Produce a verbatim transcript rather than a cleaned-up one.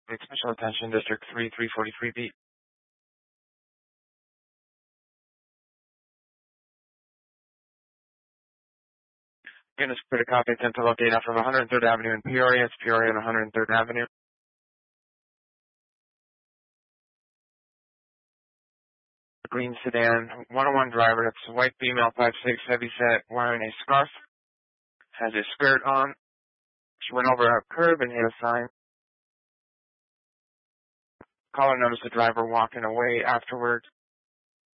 Make special attention, District three, three forty-three B. Units for the copy attempt to locate off of one hundred third Avenue in Peoria. It's Peoria and one hundred third Avenue. A green sedan, one oh one driver. That's a white female, five six, heavy set, wearing a scarf. Has a skirt on. She went over a curb and hit a sign. Caller noticed the driver walking away afterwards.